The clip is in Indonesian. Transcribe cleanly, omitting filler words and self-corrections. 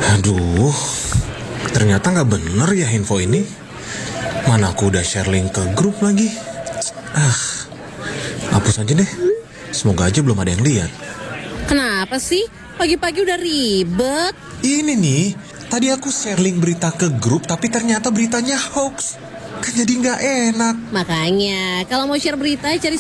Aduh, ternyata nggak bener ya info ini. Mana aku udah share link ke grup lagi. Hapus aja deh. Semoga aja belum ada yang lihat. Kenapa sih? Pagi-pagi udah ribet. Ini nih, tadi aku share link berita ke grup tapi ternyata beritanya hoax. Kan jadi nggak enak. Makanya, kalau mau share berita, cari